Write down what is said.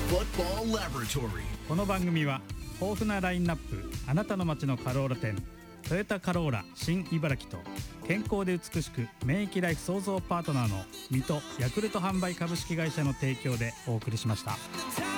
Football Laboratory。 この番組は豊富なラインナップ、あなたの街のカローラ店トヨタカローラ新茨城と健康で美しく免疫ライフ創造パートナーの水戸ヤクルト販売株式会社の提供でお送りしました。